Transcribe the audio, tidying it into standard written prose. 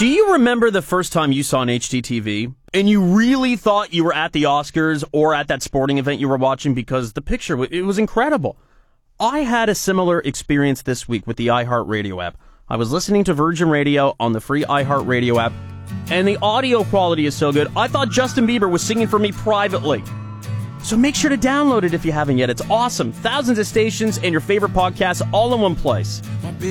Do you remember the first time you saw an HDTV and you really thought you were at the Oscars or at that sporting event you were watching because the picture, it was incredible? I had a similar experience this week with the iHeartRadio app. I was listening to Virgin Radio on the free iHeartRadio app, and the audio quality is so good, I thought Justin Bieber was singing for me privately. So make sure to download it if you haven't yet. It's awesome. Thousands of stations and your favorite podcasts all in one place.